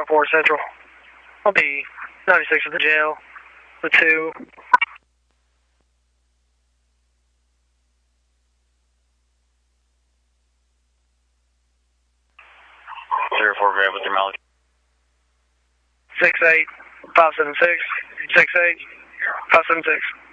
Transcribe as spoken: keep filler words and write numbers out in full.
four Central. I'll be ninety-six at the jail. The two. Three or four grab with your mouth. Six eight five seven six six eight five seven six.